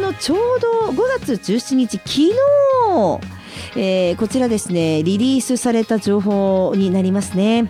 のちょうど5月17日昨日、こちらですねリリースされた情報になりますね。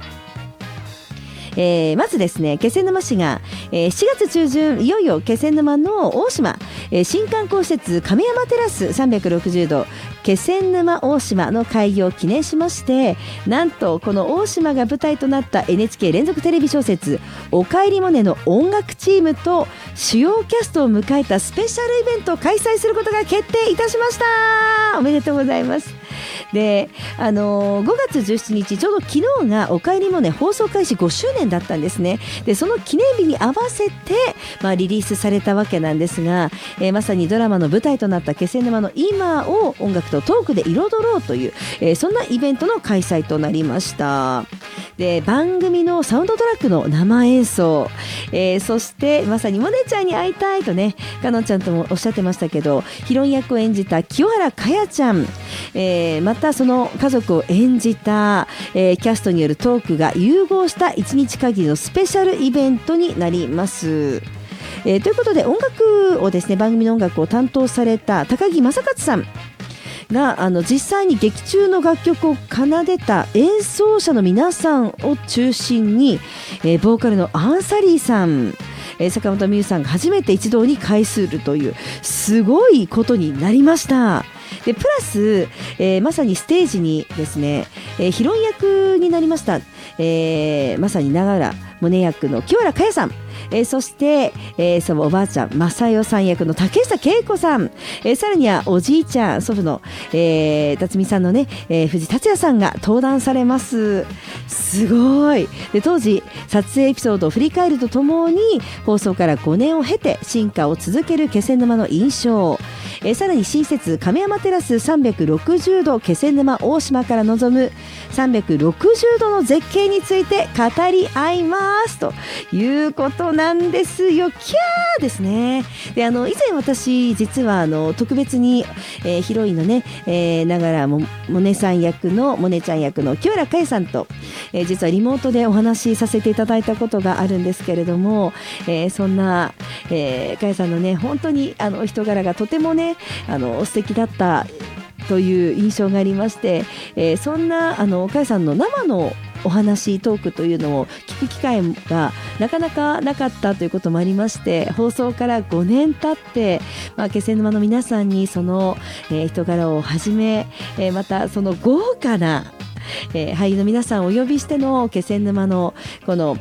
まずですね気仙沼市が、4月中旬いよいよ気仙沼の大島、新観光施設亀山テラス360度気仙沼大島の開業を記念しまして、なんとこの大島が舞台となった NHK 連続テレビ小説おかえりモネの音楽チームと主要キャストを迎えたスペシャルイベントを開催することが決定いたしました。おめでとうございます。で、5月17日ちょうど昨日がおかえりモネ放送開始5周年だったんですね。でその記念日に合わせて、リリースされたわけなんですが、まさにドラマの舞台となった気仙沼の今を音楽とトークで彩ろうという、そんなイベントの開催となりました。で番組のサウンドトラックの生演奏、そしてまさにモネちゃんに会いたいとねかのんちゃんともおっしゃってましたけど、ヒロイン役を演じた清原果耶ちゃん、またその家族を演じた、キャストによるトークが融合した1日限りのスペシャルイベントになります。ということで音楽をですね番組の音楽を担当された高木正勝さんが実際に劇中の楽曲を奏でた演奏者の皆さんを中心に、ボーカルのアンサリーさん、坂本美優さんが初めて一堂に会するというすごいことになりました。でプラス、まさにステージにですね、ヒロイン役になりました、まさに永浦モネ役の清原果耶さん、そして、そのおばあちゃん正代さん役の竹下恵子さん、さらにはおじいちゃん祖父の、辰巳さんのね、藤達也さんが登壇されます。すごい。で当時撮影エピソードを振り返るとともに放送から5年を経て進化を続ける気仙沼の印象、さらに新施設亀山テラス360度気仙沼大島から望む360度の絶景について語り合いますということなんですよ。キャーですね。で以前私実は特別に、ヒロインのね、永浦モネちゃん役の清原果耶さんと、実はリモートでお話しさせていただいたことがあるんですけれども、そんな、果耶さんのね本当に人柄がとてもね素敵だったという印象がありまして、そんな果耶さんの生のお話トークというのを聞く機会がなかなかなかったということもありまして、放送から5年経って、気仙沼の皆さんにその、人柄をはじめ、またその豪華な、俳優の皆さんをお呼びしての気仙沼のこの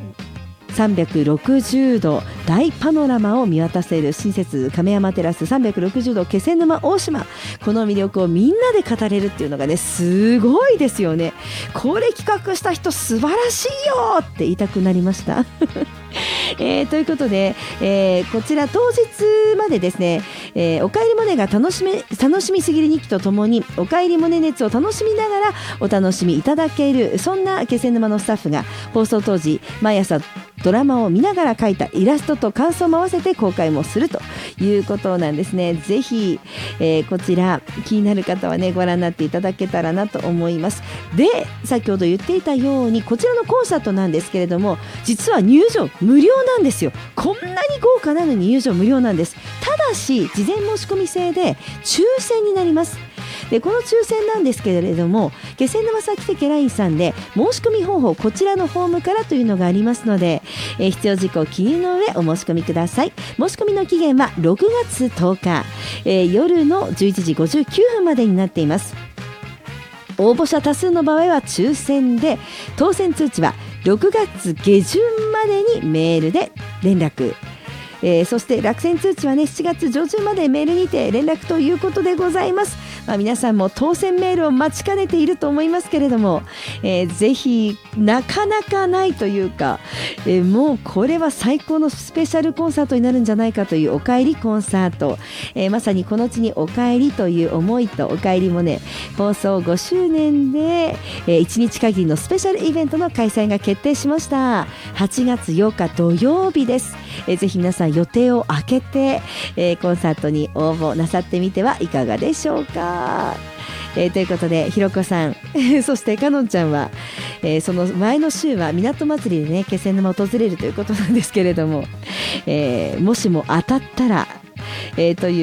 360度大パノラマを見渡せる新設亀山テラス360度気仙沼大島、この魅力をみんなで語れるっていうのがねすごいですよね。これ企画した人素晴らしいよって言いたくなりましたということで、こちら当日までですね、おかえりモネが楽しみすぎる日記とともにおかえりモネ熱を楽しみながらお楽しみいただける、そんな気仙沼のスタッフが放送当時毎朝ドラマを見ながら描いたイラストと感想も合わせて公開もするということなんですね。ぜひ、こちら気になる方はねご覧になっていただけたらなと思います。で先ほど言っていたようにこちらのコンサートなんですけれども、実は入場無料なんですよ。こんなに豪華なのに入場無料なんです。ただし事前申し込み制で抽選になります。でこの抽選なんですけれども、気仙沼サキテケラインさんで申し込み方法こちらのフォームからというのがありますので、必要事項を記入の上お申し込みください。申し込みの期限は6月10日、夜の11時59分までになっています。応募者多数の場合は抽選で、当選通知は6月下旬までにメールで連絡、そして落選通知はね7月上旬までメールにて連絡ということでございます。皆さんも当選メールを待ちかねていると思いますけれども、ぜひなかなかないというか、もうこれは最高のスペシャルコンサートになるんじゃないかというおかえりコンサート、まさにこの地におかえりという思いとおかえりモネ放送5周年で、1日限りのスペシャルイベントの開催が決定しました。8月8日土曜日です。ぜひ皆さん予定を空けて、コンサートに応募なさってみてはいかがでしょうか。ということでひろこさんそしてかのんちゃんは、その前の週は港祭りでね気仙沼を訪れるということなんですけれども、もしも当たったら、という